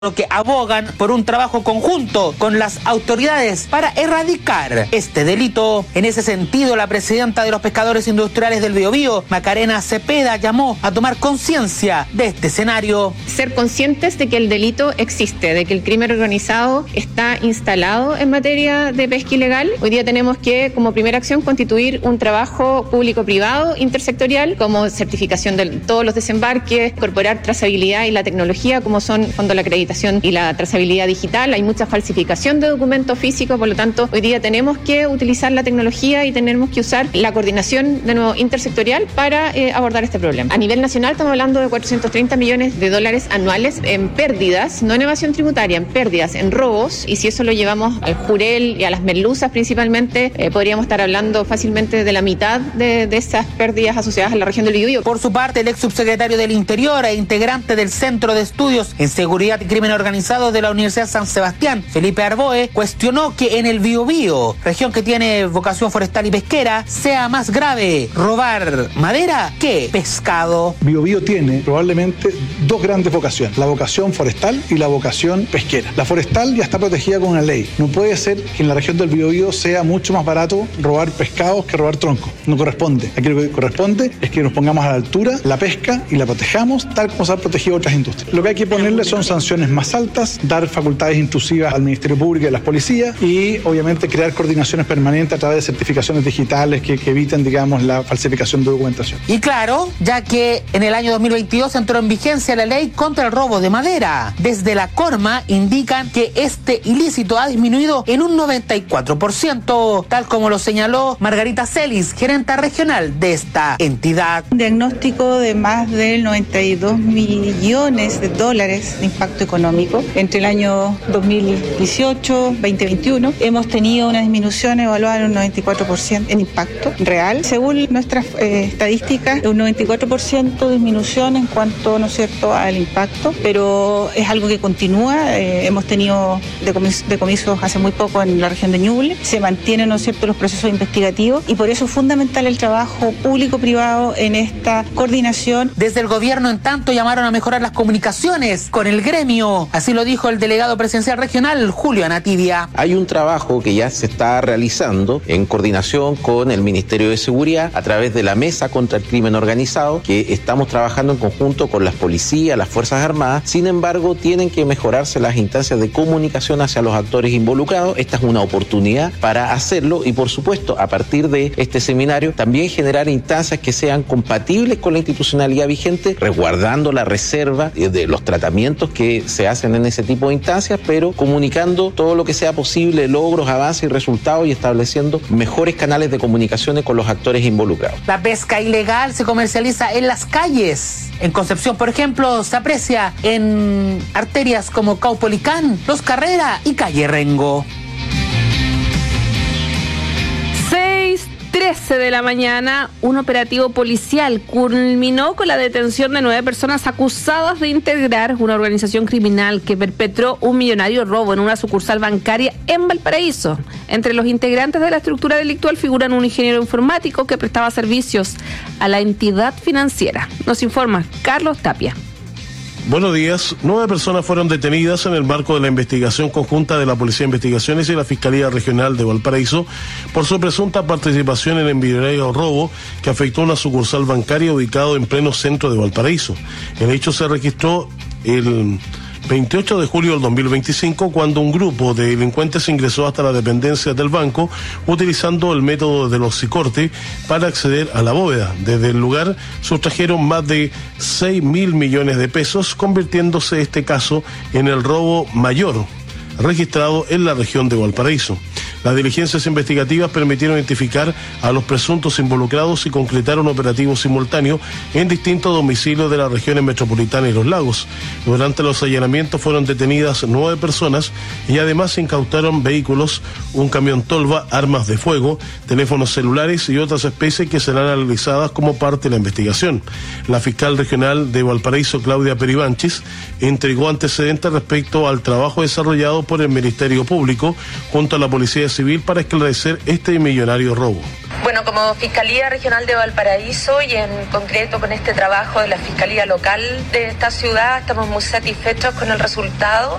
lo que abogan por un trabajo conjunto con las autoridades para erradicar este delito. En ese sentido, la presidenta de los pescadores industriales del Biobío, Macarena Cepeda, llamó a tomar conciencia de este escenario. Ser conscientes de que el delito existe, de que el crimen organizado está instalado en materia de pesca ilegal. Hoy día tenemos que, como primera acción, constituir un trabajo público-privado intersectorial, como certificación de todos los desembarques, incorporar trazabilidad y la tecnología, como son fondo de la acreditación y la trazabilidad digital. Hay mucha falsificación de documentos físicos, por lo tanto, hoy día tenemos que utilizar la tecnología y tenemos que usar la coordinación de nuevo intersectorial para abordar este problema. A nivel nacional estamos hablando de 430 millones de dólares anuales en pérdidas, no en evasión tributaria, en pérdidas, en robos, y si eso lo llevamos al jurel y a las merluzas principalmente, podríamos estar hablando fácilmente de la mitad de esas pérdidas asociadas a la región del Biobío. Por su parte, el ex subsecretario del Interior e integrante del Centro de Estudios en Seguridad y Crimen Organizado de la Universidad San Sebastián, Felipe Arboe, cuestionó que en el Biobío, región que tiene vocación forestal y pesquera, sea más grave robar madera que pescado. Biobío tiene probablemente dos grandes vocaciones, la vocación forestal y la vocación pesquera. La forestal ya está protegida con una ley. No puede ser que en la región del Biobío sea mucho más barato robar pescados que robar troncos. No corresponde. Aquí lo que corresponde es que nos pongamos a la altura, la pesca y la protejamos tal como se han protegido otras industrias. Lo que hay que ponerle son sanciones más altas, dar facultades intrusivas al Ministerio Público y a las policías y obviamente crear coordinaciones permanentes a través de certificaciones digitales que eviten, digamos, la falsificación de documentación. Y claro, ya que en el año 2022 entró en vigencia la ley contra el robo de madera. Desde la Corma indican que este ilícito ha disminuido en un 94%, tal como lo señaló Margarita Celis, gerenta regional de esta entidad. Un diagnóstico de más de 92 millones de dólares de impacto económico. Entre el año 2018-2021 hemos tenido una disminución evaluada en un 94% en impacto real. Según nuestras estadísticas, un 94% de disminución en cuanto, ¿no es cierto?, al impacto, pero es algo que continúa. Hemos tenido decomisos hace muy poco en la región de Ñuble. Se mantienen, ¿no es cierto?, los procesos investigativos y por eso es fundamental el trabajo público-privado en esta coordinación. Desde el gobierno, en tanto, llamaron a mejorar las comunicaciones con el gremio. Así lo dijo el delegado presidencial regional, Julio Anativia. Hay un trabajo que ya se está realizando en coordinación con el Ministerio de Seguridad a través de la Mesa contra el Crimen Organizado, que estamos trabajando en conjunto con las policías, las Fuerzas Armadas. Sin embargo, tienen que mejorarse las instancias de comunicación hacia los actores involucrados. Esta es una oportunidad para hacerlo y, por supuesto, a partir de este seminario, también generar instancias que sean compatibles con la institucionalidad vigente, resguardando la reserva de los tratamientos que se hacen en ese tipo de instancias, pero comunicando todo lo que sea posible, logros, avances y resultados y estableciendo mejores canales de comunicaciones con los actores involucrados. La pesca ilegal se comercializa en las calles. En Concepción, por ejemplo, se aprecia en arterias como Caupolicán, Los Carrera y Calle Rengo. 6:13 de la mañana, un operativo policial culminó con la detención de 9 personas acusadas de integrar una organización criminal que perpetró un millonario robo en una sucursal bancaria en Valparaíso. Entre los integrantes de la estructura delictual figuran un ingeniero informático que prestaba servicios a la entidad financiera. Nos informa Carlos Tapia. Buenos días. 9 personas fueron detenidas en el marco de la investigación conjunta de la Policía de Investigaciones y la Fiscalía Regional de Valparaíso por su presunta participación en el millonario robo que afectó una sucursal bancaria ubicado en pleno centro de Valparaíso. El hecho se registró el 28 de julio del 2025, cuando un grupo de delincuentes ingresó hasta la dependencia del banco utilizando el método del hocicorte para acceder a la bóveda. Desde el lugar sustrajeron más de 6.000 millones de pesos, convirtiéndose este caso en el robo mayor registrado en la región de Valparaíso. Las diligencias investigativas permitieron identificar a los presuntos involucrados y concretaron operativos simultáneos en distintos domicilios de las regiones metropolitanas y Los Lagos. Durante los allanamientos fueron detenidas 9 personas y además se incautaron vehículos, un camión tolva, armas de fuego, teléfonos celulares y otras especies que serán analizadas como parte de la investigación. La fiscal regional de Valparaíso, Claudia Peribanchis, entregó antecedentes respecto al trabajo desarrollado por el Ministerio Público junto a la Policía Civil para esclarecer este millonario robo. Bueno, Bueno, como Fiscalía Regional de Valparaíso y en concreto con este trabajo de la Fiscalía Local de esta ciudad, estamos muy satisfechos con el resultado.